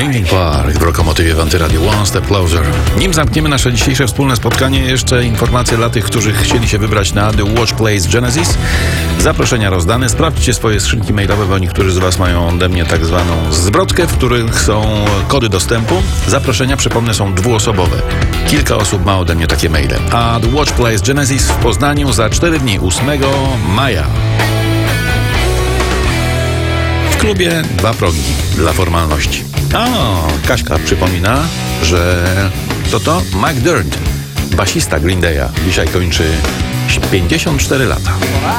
Linkin Park w Lokomotywie w Antyradiu One Step Closer. Nim zamkniemy nasze dzisiejsze wspólne spotkanie, jeszcze informacje dla tych, którzy chcieli się wybrać na The Watch Plays Genesis. Zaproszenia rozdane. Sprawdźcie swoje skrzynki mailowe, bo niektórzy z Was mają ode mnie tak zwaną zwrotkę, w których są kody dostępu. Zaproszenia, przypomnę, są dwuosobowe. Kilka osób ma ode mnie takie maile. A The Watch Plays Genesis w Poznaniu za 4 dni, 8 maja. W klubie 2 progi dla formalności. Kaśka przypomina, że to Mike Dirnt, basista Green Day'a, dzisiaj kończy 54 lata.